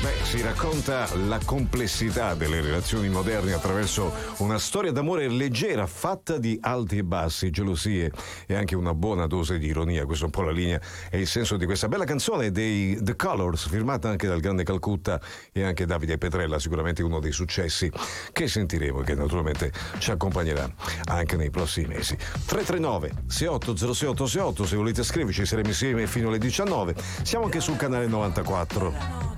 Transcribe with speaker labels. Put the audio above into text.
Speaker 1: Si racconta la complessità delle relazioni moderne attraverso una storia d'amore leggera, fatta di alti e bassi, gelosie e anche una buona dose di ironia. Questa è un po' la linea e il senso di questa bella canzone dei The Colors, firmata anche dal grande Calcutta e anche Davide Petrella, sicuramente uno dei successi che sentiremo e che naturalmente ci accompagnerà anche nei prossimi mesi. 339 68 06 se volete scriverci saremo insieme fino alle 19. Siamo anche sul canale 94.